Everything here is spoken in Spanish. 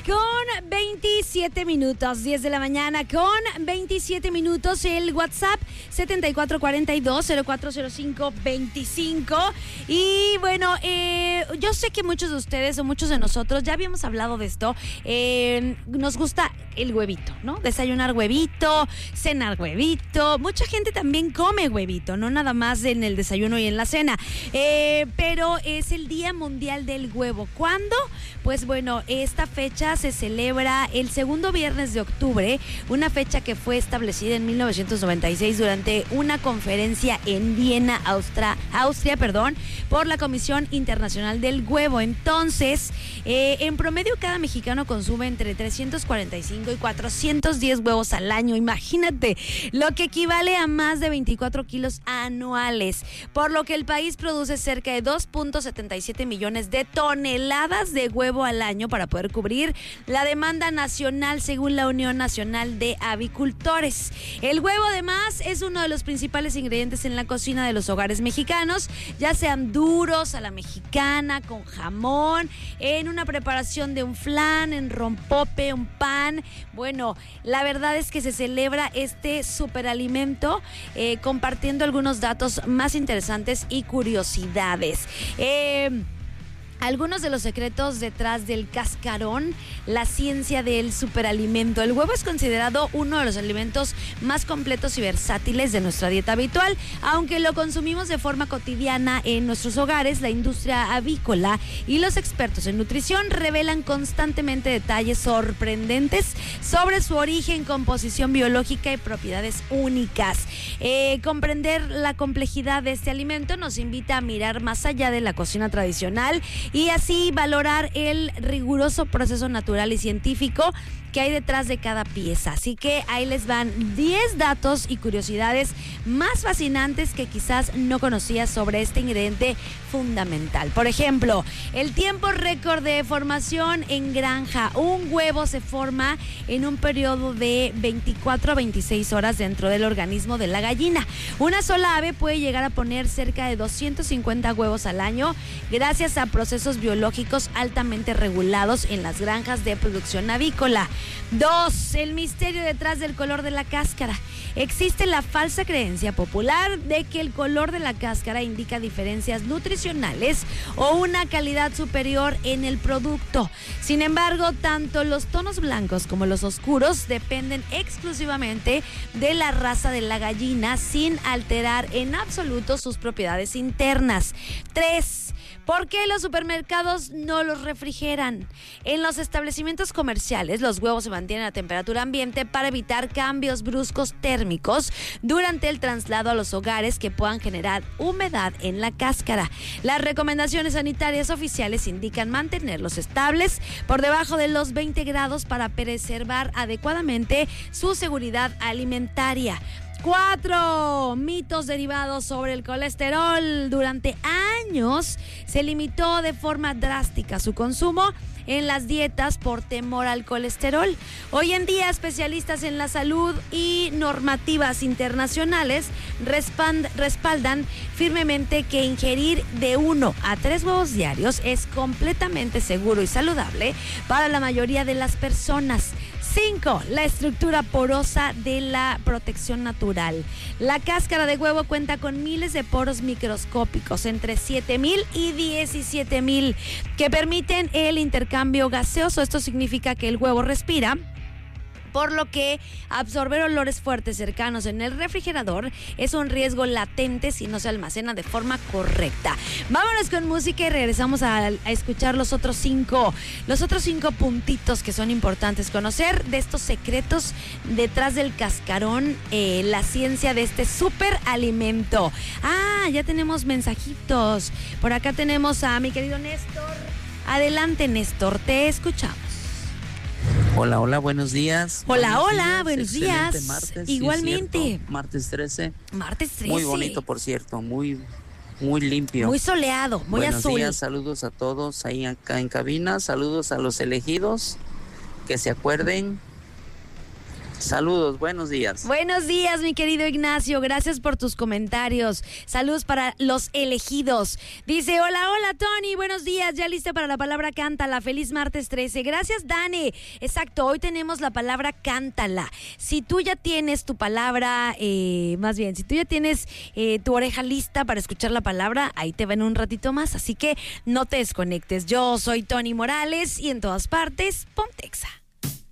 con 27 minutos, 10 de la mañana con 27 minutos, el WhatsApp 7442-040525. Y bueno, yo sé que muchos de ustedes o muchos de nosotros ya habíamos hablado de esto. Nos gusta el huevito, ¿no? Desayunar huevito, cenar huevito. Mucha gente también come huevito, no nada más en el desayuno y en la cena. Pero es el Día Mundial del Huevo. ¿Cuándo? Pues bueno, esta fecha se celebra el segundo viernes de octubre, una fecha que fue establecida en 1996 durante una conferencia en Viena, Austria, por la Comisión Internacional del Huevo. Entonces, en promedio cada mexicano consume entre 345 y 410 huevos al año. Imagínate, lo que equivale a más de 24 kilos anuales, por lo que el país produce cerca de 2.77 millones de toneladas de huevo al año para poder cubrir la demanda nacional, según la Unión Nacional de Avicultores. El huevo, además, es uno de los principales ingredientes en la cocina de los hogares mexicanos, ya sean duros, a la mexicana, con jamón, en una preparación de un flan, en rompope, un pan. Bueno, la verdad es que se celebra este superalimento compartiendo algunos datos más interesantes y curiosidades. Algunos de los secretos detrás del cascarón, la ciencia del superalimento. El huevo es considerado uno de los alimentos más completos y versátiles de nuestra dieta habitual. Aunque lo consumimos de forma cotidiana en nuestros hogares, la industria avícola y los expertos en nutrición revelan constantemente detalles sorprendentes sobre su origen, composición biológica y propiedades únicas. Comprender la complejidad de este alimento nos invita a mirar más allá de la cocina tradicional y así valorar el riguroso proceso natural y científico que hay detrás de cada pieza. Así que ahí les van 10 datos y curiosidades más fascinantes que quizás no conocías sobre este ingrediente fundamental. Por ejemplo, el tiempo récord de formación en granja. Un huevo se forma en un periodo de 24 a 26 horas dentro del organismo de la gallina. Una sola ave puede llegar a poner cerca de 250 huevos al año gracias a procesos biológicos altamente regulados en las granjas de producción avícola. 2. El misterio detrás del color de la cáscara. Existe la falsa creencia popular de que el color de la cáscara indica diferencias nutricionales o una calidad superior en el producto. Sin embargo, tanto los tonos blancos como los oscuros dependen exclusivamente de la raza de la gallina, sin alterar en absoluto sus propiedades internas. 3. ¿Por qué los supermercados no los refrigeran? En los establecimientos comerciales, los huevos se mantienen a temperatura ambiente para evitar cambios bruscos térmicos durante el traslado a los hogares que puedan generar humedad en la cáscara. Las recomendaciones sanitarias oficiales indican mantenerlos estables por debajo de los 20 grados para preservar adecuadamente su seguridad alimentaria. 4. Mitos derivados sobre el colesterol. Durante años se limitó de forma drástica su consumo en las dietas por temor al colesterol. Hoy en día, especialistas en la salud y normativas internacionales respaldan firmemente que ingerir de 1 a 3 huevos diarios es completamente seguro y saludable para la mayoría de las personas. 5. La estructura porosa de la protección natural. La cáscara de huevo cuenta con miles de poros microscópicos, entre 7,000 y 17,000, que permiten el intercambio gaseoso. Esto significa que el huevo respira, por lo que absorber olores fuertes cercanos en el refrigerador es un riesgo latente si no se almacena de forma correcta. Vámonos con música y regresamos a escuchar los otros cinco puntitos que son importantes conocer de estos secretos detrás del cascarón, la ciencia de este superalimento. Ya tenemos mensajitos. Por acá tenemos a mi querido Néstor. Adelante, Néstor, te escuchamos. Hola, buenos días. Hola, buenos días. Martes, igualmente. Sí, martes 13. Muy bonito, por cierto, muy limpio. Muy soleado, muy buenos azul. Buenos días, saludos a todos ahí acá en cabina, saludos a los elegidos, que se acuerden Saludos, buenos días. Buenos días, mi querido Ignacio. Gracias por tus comentarios. Saludos para los elegidos. Dice, hola, Tony. Buenos días. Ya lista para la palabra cántala. Feliz martes 13. Gracias, Dane. Exacto, hoy tenemos la palabra cántala. Si tú ya tienes tu palabra, si tú ya tienes tu oreja lista para escuchar la palabra, ahí te va en un ratito más. Así que no te desconectes. Yo soy Tony Morales y en todas partes, Pontexa.